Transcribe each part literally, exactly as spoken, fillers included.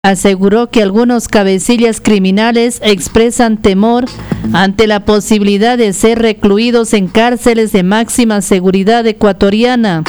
aseguró que algunos cabecillas criminales expresan temor ante la posibilidad de ser recluidos en cárceles de máxima seguridad ecuatoriana.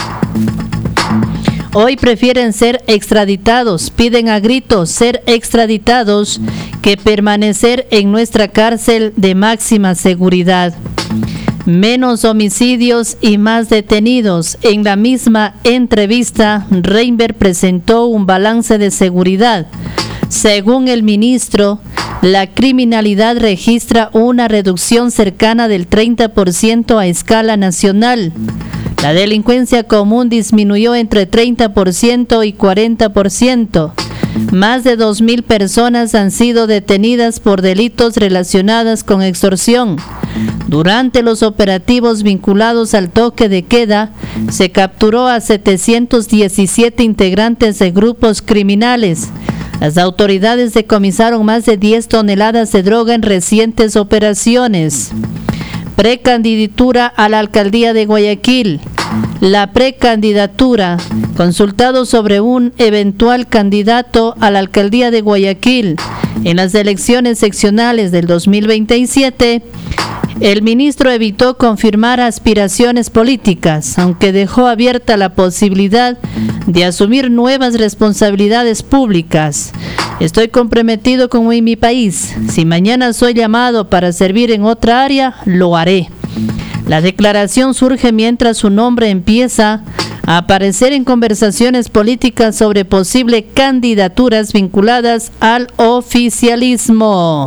Hoy prefieren ser extraditados, piden a gritos ser extraditados que permanecer en nuestra cárcel de máxima seguridad. Menos homicidios y más detenidos. En la misma entrevista, Reinberg presentó un balance de seguridad. Según el ministro, la criminalidad registra una reducción cercana del treinta por ciento a escala nacional. La delincuencia común disminuyó entre treinta por ciento y cuarenta por ciento. Más de dos mil personas han sido detenidas por delitos relacionados con extorsión. Durante los operativos vinculados al toque de queda, se capturó a setecientos diecisiete integrantes de grupos criminales. Las autoridades decomisaron más de diez toneladas de droga en recientes operaciones. Precandidatura a la alcaldía de Guayaquil. La precandidatura, consultado sobre un eventual candidato a la alcaldía de Guayaquil en las elecciones seccionales del dos mil veintisiete, el ministro evitó confirmar aspiraciones políticas, aunque dejó abierta la posibilidad de asumir nuevas responsabilidades públicas. Estoy comprometido con mi país. Si mañana soy llamado para servir en otra área, lo haré. La declaración surge mientras su nombre empieza a aparecer en conversaciones políticas sobre posibles candidaturas vinculadas al oficialismo.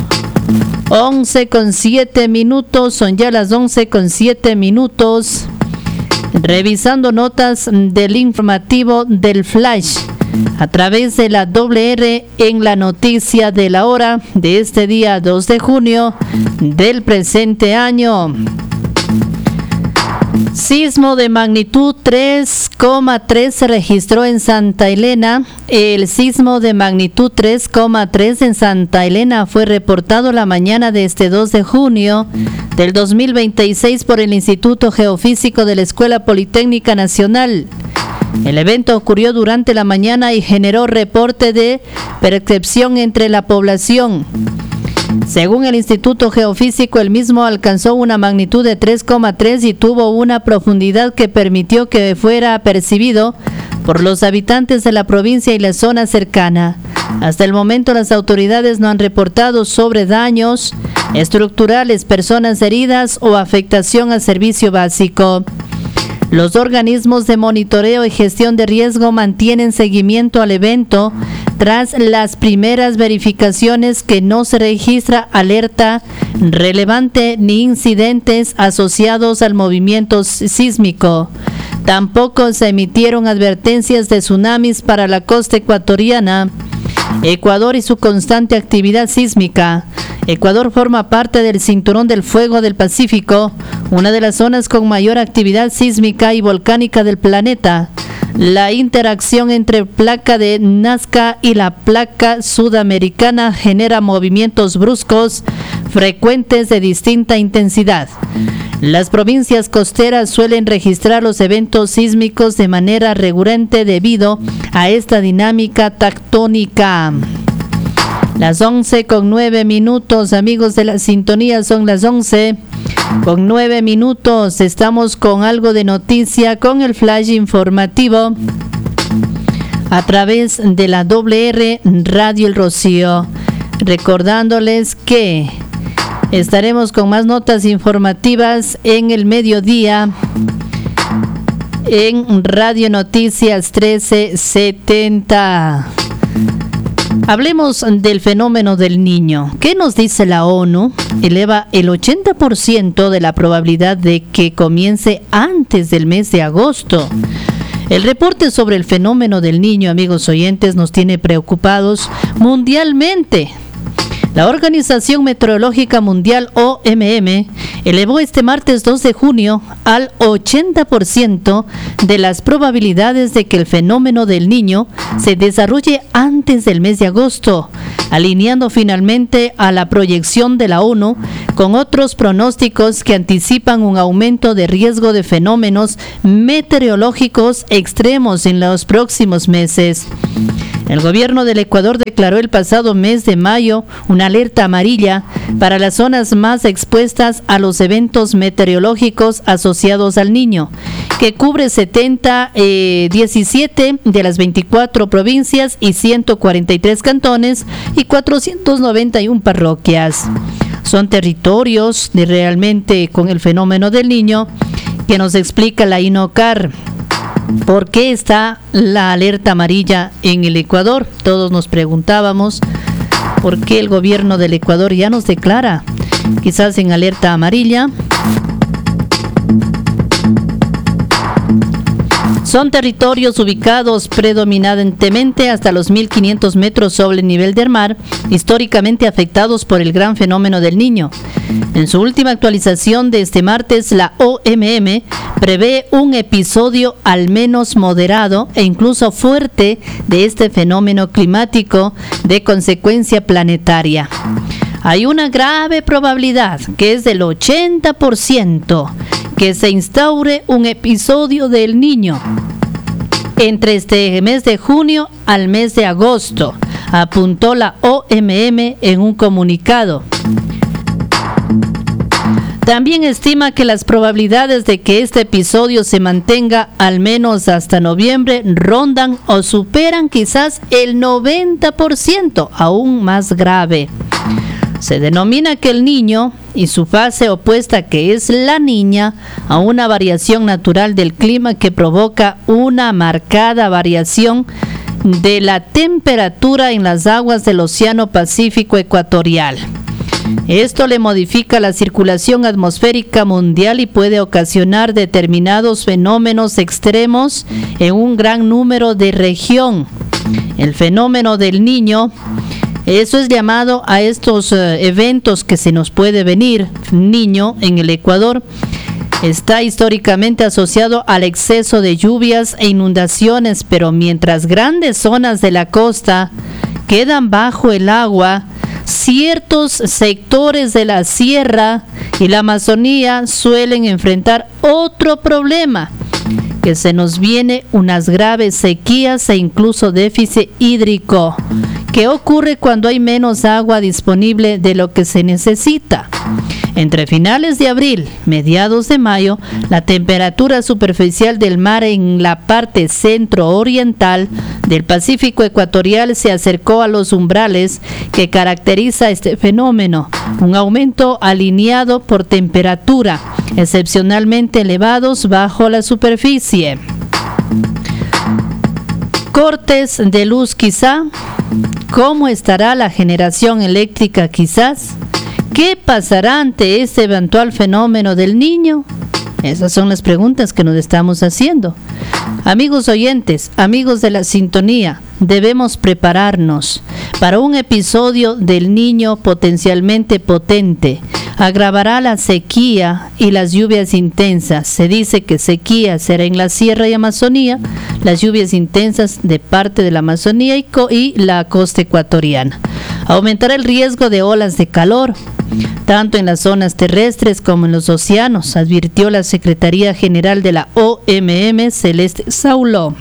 once con siete minutos, son ya las once con siete minutos. Revisando notas del informativo del Flash a través de la doble R en la noticia de la hora de este día dos de junio del presente año. Sismo de magnitud tres coma tres se registró en Santa Elena. El sismo de magnitud tres coma tres en Santa Elena fue reportado la mañana de este dos de junio del dos mil veintiséis por el Instituto Geofísico de la Escuela Politécnica Nacional. El evento ocurrió durante la mañana y generó reporte de percepción entre la población. Según el Instituto Geofísico, el mismo alcanzó una magnitud de tres coma tres y tuvo una profundidad que permitió que fuera percibido por los habitantes de la provincia y la zona cercana. Hasta el momento, las autoridades no han reportado sobre daños estructurales, personas heridas o afectación al servicio básico. Los organismos de monitoreo y gestión de riesgo mantienen seguimiento al evento tras las primeras verificaciones que no se registra alerta relevante ni incidentes asociados al movimiento sísmico. Tampoco se emitieron advertencias de tsunamis para la costa ecuatoriana. Ecuador y su constante actividad sísmica. Ecuador forma parte del Cinturón del Fuego del Pacífico, una de las zonas con mayor actividad sísmica y volcánica del planeta. La interacción entre placa de Nazca y la placa sudamericana genera movimientos bruscos, frecuentes de distinta intensidad. Las provincias costeras suelen registrar los eventos sísmicos de manera recurrente debido a esta dinámica tectónica. Las once con nueve minutos, amigos de la sintonía, son las once con nueve minutos. Estamos con algo de noticia, con el flash informativo a través de la doble R Radio El Rocío. Recordándoles que estaremos con más notas informativas en el mediodía en Radio Noticias trece setenta. Hablemos del fenómeno del niño. ¿Qué nos dice la ONU? Eleva el ochenta por ciento de la probabilidad de que comience antes del mes de agosto. El reporte sobre el fenómeno del niño, amigos oyentes, nos tiene preocupados mundialmente. La Organización Meteorológica Mundial, O M M, elevó este martes dos de junio al ochenta por ciento de las probabilidades de que el fenómeno del niño se desarrolle antes del mes de agosto, alineando finalmente a la proyección de la ONU con otros pronósticos que anticipan un aumento de riesgo de fenómenos meteorológicos extremos en los próximos meses. El gobierno del Ecuador declaró el pasado mes de mayo una alerta amarilla para las zonas más expuestas a los eventos meteorológicos asociados al Niño, que cubre setenta, eh, diecisiete de las veinticuatro provincias y ciento cuarenta y tres cantones y cuatrocientas noventa y una parroquias. Son territorios de realmente con el fenómeno del Niño que nos explica la INOCAR. ¿Por qué está la alerta amarilla en el Ecuador? Todos nos preguntábamos por qué el gobierno del Ecuador ya nos declara quizás en alerta amarilla. Son territorios ubicados predominantemente hasta los mil quinientos metros sobre el nivel del mar, históricamente afectados por el gran fenómeno del Niño. En su última actualización de este martes, la O M M prevé un episodio al menos moderado e incluso fuerte de este fenómeno climático de consecuencia planetaria. Hay una grave probabilidad, que es del ochenta por ciento, que se instaure un episodio del Niño entre este mes de junio al mes de agosto, apuntó la O M M en un comunicado. También estima que las probabilidades de que este episodio se mantenga al menos hasta noviembre rondan o superan quizás el noventa por ciento, aún más grave. Se denomina que el Niño y su fase opuesta, que es la Niña, a una variación natural del clima que provoca una marcada variación de la temperatura en las aguas del Océano Pacífico ecuatorial. Esto le modifica la circulación atmosférica mundial y puede ocasionar determinados fenómenos extremos en un gran número de región. El fenómeno del Niño, eso es llamado a estos uh, eventos que se nos puede venir, Niño, en el Ecuador, está históricamente asociado al exceso de lluvias e inundaciones, pero mientras grandes zonas de la costa quedan bajo el agua, ciertos sectores de la sierra y la Amazonía suelen enfrentar otro problema, que se nos viene unas graves sequías e incluso déficit hídrico. ¿Qué ocurre cuando hay menos agua disponible de lo que se necesita? Entre finales de abril, mediados de mayo, la temperatura superficial del mar en la parte centro-oriental del Pacífico ecuatorial se acercó a los umbrales que caracteriza este fenómeno, un aumento alineado por temperatura, excepcionalmente elevados bajo la superficie. Cortes de luz quizá. ¿Cómo estará la generación eléctrica quizás? ¿Qué pasará ante este eventual fenómeno del Niño? Esas son las preguntas que nos estamos haciendo. Amigos oyentes, amigos de la sintonía, debemos prepararnos para un episodio del Niño potencialmente potente. Agravará la sequía y las lluvias intensas. Se dice que sequía será en la Sierra y Amazonía, las lluvias intensas de parte de la Amazonía y, co- y la costa ecuatoriana. Aumentará el riesgo de olas de calor, tanto en las zonas terrestres como en los océanos, advirtió la Secretaría General de la O M M, Celeste Sauló.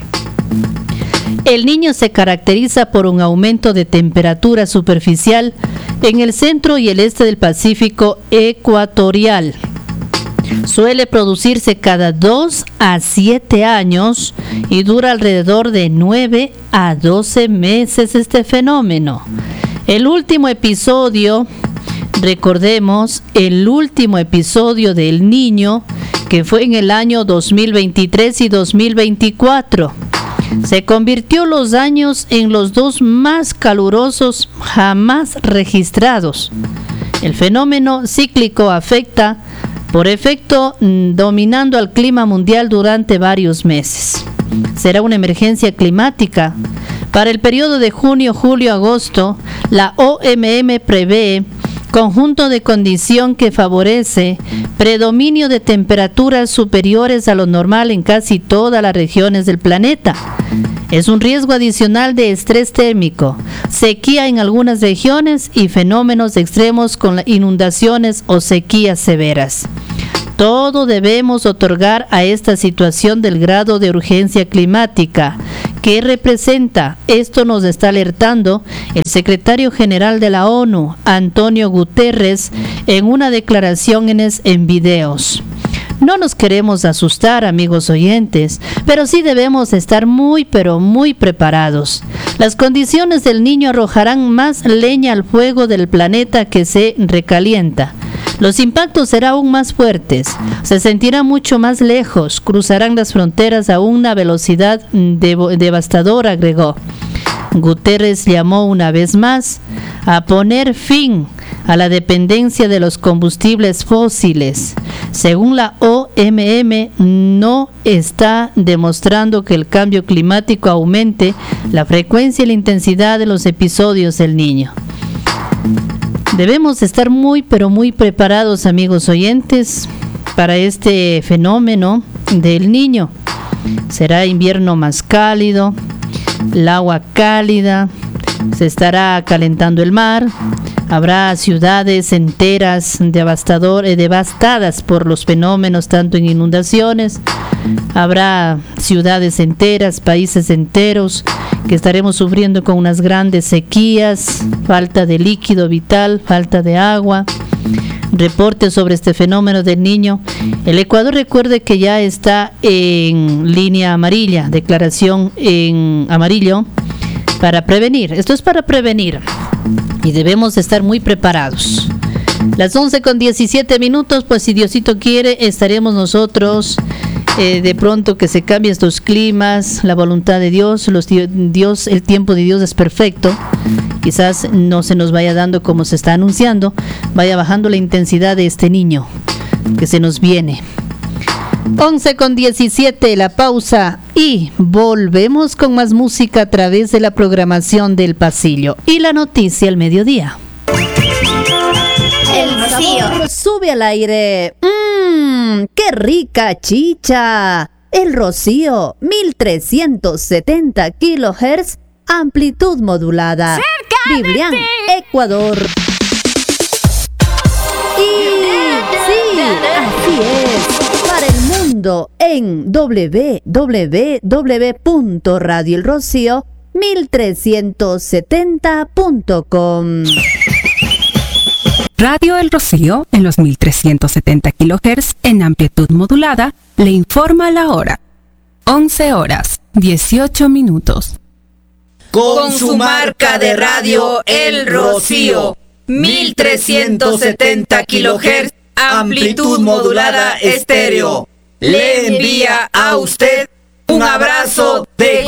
El Niño se caracteriza por un aumento de temperatura superficial en el centro y el este del Pacífico ecuatorial. Suele producirse cada dos a siete años y dura alrededor de nueve a doce meses este fenómeno. El último episodio, recordemos, el último episodio del Niño, que fue en el año dos mil veintitrés y dos mil veinticuatro. Se convirtió los años en los dos más calurosos jamás registrados. El fenómeno cíclico afecta, por efecto, dominando al clima mundial durante varios meses. Será una emergencia climática. Para el periodo de junio, julio, agosto, la O M M prevé conjunto de condición que favorece predominio de temperaturas superiores a lo normal en casi todas las regiones del planeta. Es un riesgo adicional de estrés térmico, sequía en algunas regiones y fenómenos extremos con inundaciones o sequías severas. Todo debemos otorgar a esta situación del grado de urgencia climática ¿Qué representa? Esto nos está alertando el secretario general de la ONU, Antonio Guterres, en una declaración en, es, en videos. No nos queremos asustar, amigos oyentes, pero sí debemos estar muy pero muy preparados. Las condiciones del niño arrojarán más leña al fuego del planeta que se recalienta. Los impactos serán aún más fuertes, se sentirán mucho más lejos, cruzarán las fronteras a una velocidad dev- devastadora, agregó. Guterres llamó una vez más a poner fin a la dependencia de los combustibles fósiles. Según la O M M, no está demostrando que el cambio climático aumente la frecuencia y la intensidad de los episodios del Niño. Debemos estar muy pero muy preparados, amigos oyentes, para este fenómeno del Niño. Será invierno más cálido, el agua cálida, se estará calentando el mar, habrá ciudades enteras devastador, eh, devastadas por los fenómenos, tanto en inundaciones, habrá ciudades enteras, países enteros que estaremos sufriendo con unas grandes sequías, falta de líquido vital, falta de agua. Reporte sobre este fenómeno del Niño. El Ecuador, recuerde que ya está en línea amarilla, declaración en amarillo para prevenir. Esto es para prevenir y debemos estar muy preparados. Las once con diecisiete minutos, pues si Diosito quiere, estaremos nosotros eh, de pronto que se cambien estos climas, la voluntad de Dios, los Dios, el tiempo de Dios es perfecto. Quizás no se nos vaya dando como se está anunciando, vaya bajando la intensidad de este niño que se nos viene. once con diecisiete, la pausa y volvemos con más música a través de la programación del pasillo y la noticia al mediodía. El Rocío sube al aire. Mmm, qué rica chicha. El Rocío, mil trescientos setenta kilohertz, amplitud modulada. ¡Cerca Biblián, de ti! Ecuador. Y sí, así es. Para el mundo en doble u doble u doble u punto radio el rocío mil trescientos setenta punto com. Radio El Rocío, en los mil trescientos setenta kilohertz en amplitud modulada, le informa la hora. once horas, dieciocho minutos. Con su marca de radio El Rocío, mil trescientos setenta kilohertz, amplitud modulada estéreo, le envía a usted un abrazo de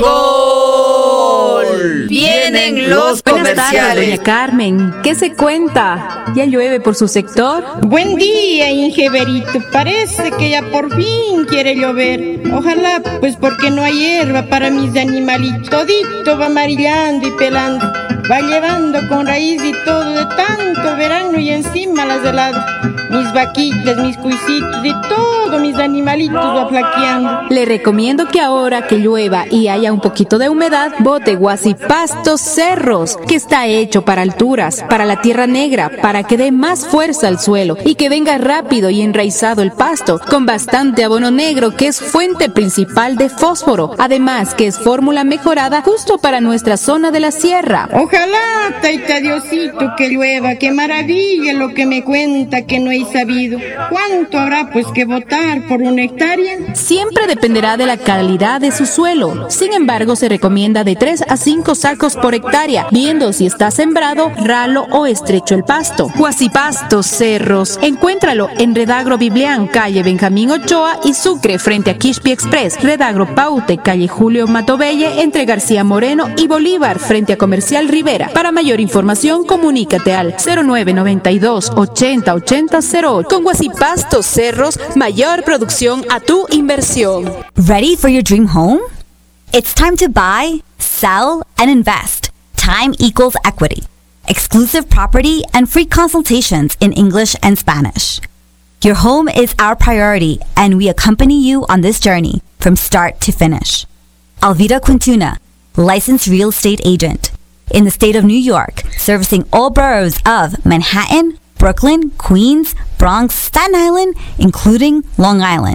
gol. Vienen los Buenas tardes, comerciales. doña Carmen. ¿Qué se cuenta? ¿Ya llueve por su sector? Buen día, Ingeberito. Parece que ya por fin quiere llover. Ojalá, pues porque no hay hierba para mis animalitos. Todito va amarillando y pelando. Va llevando con raíz y todo de tanto verano y encima las heladas. Mis vaquitas, mis cuisitos y todo mis animalitos va flaqueando. Le recomiendo que ahora que llueva y haya un poquito de humedad, bote guasipastos cerros, que está hecho para alturas, para la tierra negra, para que dé más fuerza al suelo y que venga rápido y enraizado el pasto, con bastante abono negro que es fuente principal de fósforo, además que es fórmula mejorada justo para nuestra zona de la sierra. Ojalá, taita Diosito, que llueva. Qué maravilla lo que me cuenta que no he sabido. ¿Cuánto habrá pues que botar por una hectárea? Siempre dependerá de la calidad de su suelo. Sin embargo, se recomienda de tres a cinco sacos por hectárea, viendo si está sembrado, ralo o estrecho el pasto. Guasipastos cerros. Encuéntralo en Redagro Biblián, calle Benjamín Ochoa y Sucre, frente a Quispi Express. Redagro Paute, calle Julio Matobelle, entre García Moreno y Bolívar, frente a Comercial Rivera. Para mayor información, comunícate al cero nueve noventa y dos ochenta ochenta cero ocho. Con Guasipastos cerros, mayor producción a tu inversión. Ready for your dream home? It's time to buy, sell, and invest. Time equals equity. Exclusive property and free consultations in English and Spanish. Your home is our priority, and we accompany you on this journey from start to finish. Alvida Quintuna, licensed real estate agent. In the state of New York, servicing all boroughs of Manhattan, Brooklyn, Queens, Bronx, Staten Island, including Long Island.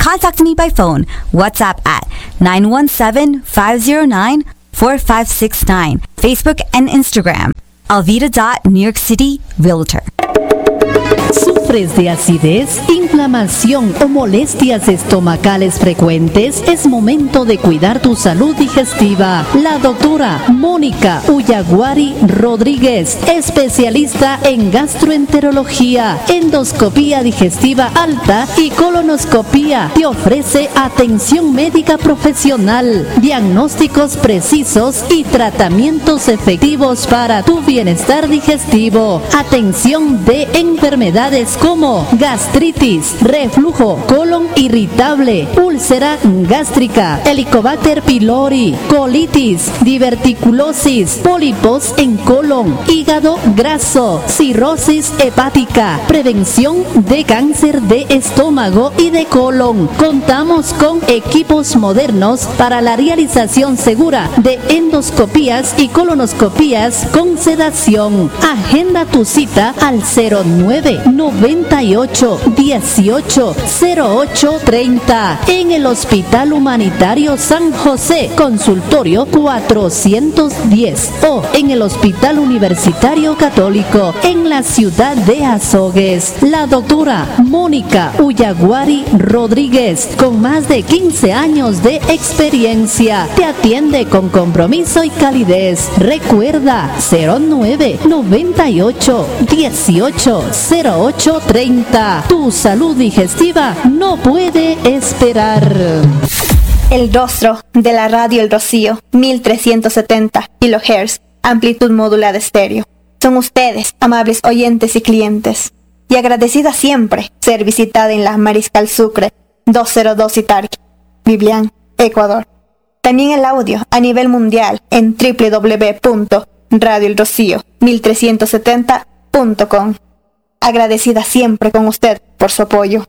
Contact me by phone, WhatsApp at nine one seven, five zero nine, four five six nine, Facebook and Instagram, Alvita dot New York City Realtor. ¿Sufres de acidez, inflamación o molestias estomacales frecuentes? Es momento de cuidar tu salud digestiva. La doctora Mónica Uyaguari Rodríguez, especialista en gastroenterología, endoscopía digestiva alta y colonoscopía, te ofrece atención médica profesional, diagnósticos precisos y tratamientos efectivos para tu bienestar digestivo. Atención de enfermedades como gastritis, reflujo, colon irritable, úlcera gástrica, Helicobacter pylori, colitis, diverticulosis, pólipos en colon, hígado graso, cirrosis hepática, prevención de cáncer de estómago y de colon. Contamos con equipos modernos para la realización segura de endoscopías y colonoscopías con sedación. Agenda tu cita al cero nueve noventa y ocho, dieciocho, cero ocho treinta en el Hospital Humanitario San José, consultorio cuatrocientos diez, o en el Hospital Universitario Católico en la ciudad de Azogues. La doctora Mónica Uyaguari Rodríguez, con más de quince años de experiencia, te atiende con compromiso y calidez. Recuerda cero nueve noventa y ocho, dieciocho, cero ocho treinta. Tu salud digestiva no puede esperar. El rostro de la radio El Rocío, mil trescientos setenta kilohertz, amplitud modulada estéreo. Son ustedes, amables oyentes y clientes, y agradecida siempre ser visitada en la Mariscal Sucre doscientos dos Itarqui, Biblián, Ecuador. También el audio a nivel mundial en doble u doble u doble u punto radio el rocío mil trescientos setenta punto com. Agradecida siempre con usted por su apoyo.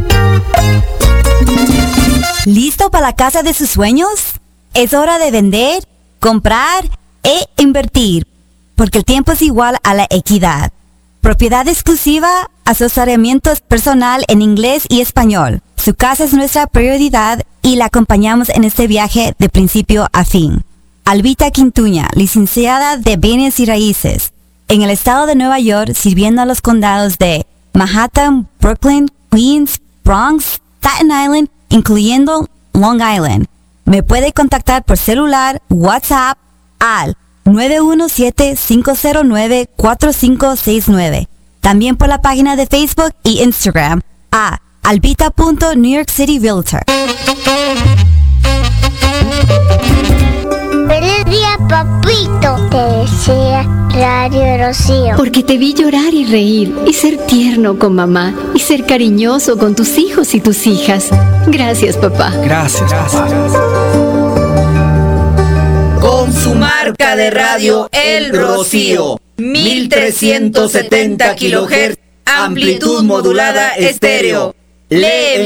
¿Listo para la casa de sus sueños? Es hora de vender, comprar e invertir, porque el tiempo es igual a la equidad. Propiedad exclusiva, asesoramiento personal en inglés y español. Su casa es nuestra prioridad y la acompañamos en este viaje de principio a fin. Alvita Quintuña, licenciada de Bienes y Raíces, en el estado de Nueva York, sirviendo a los condados de Manhattan, Brooklyn, Queens, Bronx, Staten Island, incluyendo Long Island. Me puede contactar por celular, WhatsApp al nueve uno siete, cinco cero nueve, cuatro cinco seis nueve. También por la página de Facebook y Instagram a alvita punto New York City Realtor. ¡Feliz día, papito! Te desea Radio Rocío. Porque te vi llorar y reír, y ser tierno con mamá, y ser cariñoso con tus hijos y tus hijas. Gracias, papá. Gracias, papá. Con su marca de radio El Rocío, mil trescientos setenta kilohertz, amplitud modulada estéreo. Lee